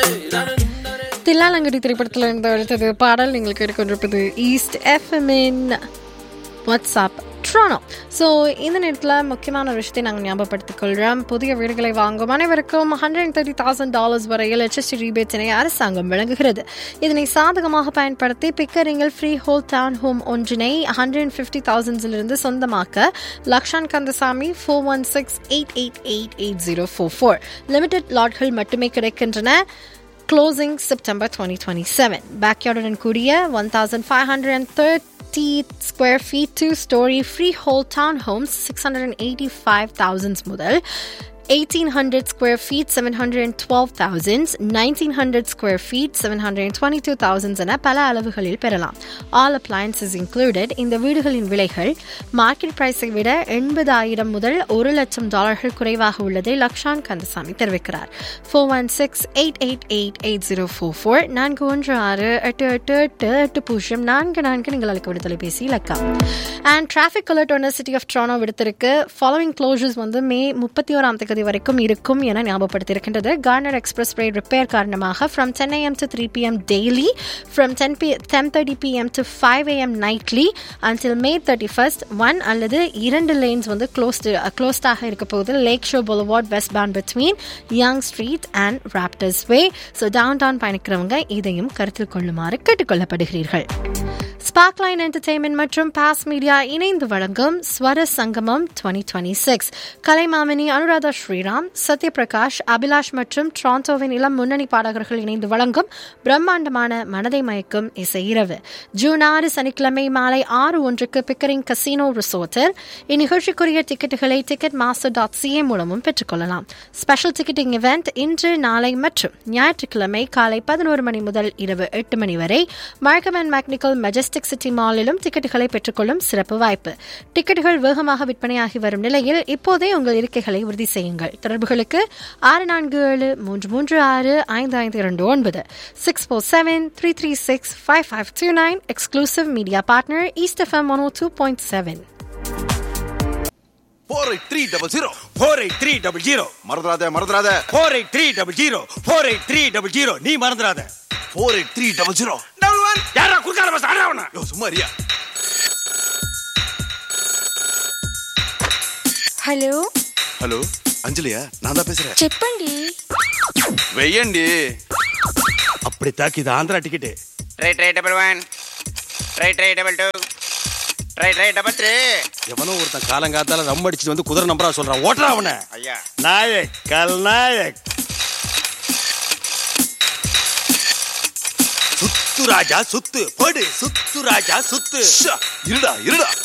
தில்லாலங்கடி திரைப்படத்தில் இருந்து அடுத்தது பாடல் நீங்கள் கேட்டுக்கொண்டிருப்பது ஈஸ்ட் எஃப்எம்இன் வாட்ஸ்அப் ட்ரானோ. ஸோ இந்த நேரத்தில் முக்கியமான ஒரு விஷயத்தை நாங்கள் ஞாபகப்படுத்திக் கொள்கிறோம். புதிய வீடுகளை வாங்கும் அனைவருக்கும் $130,000 வரையில் HST ரீபேட்டினை அரசாங்கம் வழங்குகிறது. இதனை சாதகமாக பயன்படுத்தி பிக்கரிங்கில் ஃப்ரீ ஹோல் டவுன் ஹோம் ஒன்றினை $150,000 சொந்தமாக்க லக்ஷான் கந்தசாமி 416-888-8044. லிமிடெட் லாட்கள் மட்டுமே கிடைக்கின்றன. Closing September 2027. Backyard கூடிய 1,530 square feet, 2-story freehold townhomes 685,000 முதல் 1,800 square feet 712,000, 1,900 square feet 722,000 என பல அளவுகளில் பெறலாம். All appliances included. இந்த வீடுகளின் விலைகள் மார்க்கெட் பிரைஸை விட $80,000 முதல் $1,00,000 குறைவாக உள்ளதை லக்ஷான் கந்தசாமி தெரிவிக்கிறார். 416-888-8044 416-888-8044 நீங்கள் அழைக்க விட தொலைபேசி இலக்கம். And traffic alert on the city of Toronto விடுத்திருக்கு. Following closures வந்து மே 31 வரைக்கும் இருக்கும் என ஞாபகப்படுத்தியிருக்கின்றது. கார்னர் எக்ஸ்பிரஸ் வே ரிப்பேர் காரணமாக from 10 AM to 3 PM daily, from 10:30 PM to 5 AM nightly until May 31st. 1 அல்லது 2 lanes வந்து closed-ஆக இருக்க போகுது. Lakh show Boulevard westbound between Young Street and Raptors Way. So downtown பயணிக்கிறவங்க இதையும் கருத்தில் கொள்ளுமாறு கேட்டுக்கொள்ளப்படுகிறீர்கள். ஸ்பார்க்லைன் என்டர்டெயின்மெண்ட் மற்றும் பாஸ் மீடியா இணைந்து வழங்கும் ஸ்வர சங்கமம் 2026. கலைமாமணி அனுராதா ஸ்ரீராம், சத்யபிரகாஷ், அபிலாஷ் மற்றும் டொரண்டோவின் இளம் முன்னணி பாடகர்கள் இணைந்து வழங்கும் பிரம்மாண்டமான மனதை மயக்கும் இசை இரவு ஜூன் 6 சனிக்கிழமை மாலை 6:01 பிக்கரிங் கசினோ ரிசோர்ட்டில். இந்நிகழ்ச்சிக்குரிய டிக்கெட்டுகளை ticketmaster.ca மூலமும் பெற்றுக்கொள்ளலாம். ஸ்பெஷல் டிக்கெட்டிங் இவெண்ட் இன்று, நாளை மற்றும் ஞாயிற்றுக்கிழமை காலை 11 மணி முதல் இரவு 8 மணி வரை மார்க்கம் அண்ட் மேக்னிக்கல் மெஜஸ்டிக் சிட்டி மாலிலும் டிக்கெட்டுகளை பெற்றுக்கொள்ளும் சிறப்பு வாய்ப்பு. டிக்கெட்டுகள் வேகமாக விற்பனையாகி வரும் நிலையில் இப்போதே உங்கள் இருக்கைகளை உறுதி செய்யுங்கள். தொடர்புகளுக்கு 647-336-5529 647-336-5529. Exclusive media partner east FM 102.7. 48300 48300 மறந்துடாத 48300 நீ மறந்துடாத 48300 யாரா குறுக்கால பஸ் ஆடுறவனா யோ சும்மா ரியா. Hello hello அஞ்சலியா? நான் தான் பேசுறேன். చెప్పండి வெய்யண்டி. அப்படி தாக்கி இது Andhra ticket. Right 1 right 2 right 3. எவனோ ஒருத்தன் காலங்காத்தால ரம் அடிச்சுட்டு வந்து குதிரை நம்பரா சொல்றான். ஓட்டுறா அவனை. ஐயா நாயக் கல்நாயக். சுத்து ராஜா சுத்து போடு. சுத்து ராஜா சுத்து. இருடா